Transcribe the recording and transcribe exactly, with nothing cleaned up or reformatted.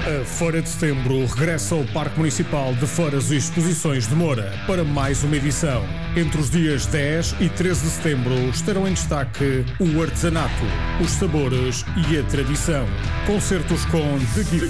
A Feira de Setembro regressa ao Parque Municipal de Feiras e Exposições de Moura para mais uma edição. Entre os dias dez e treze de setembro estarão em destaque o artesanato, os sabores e a tradição. Concertos com The Gift,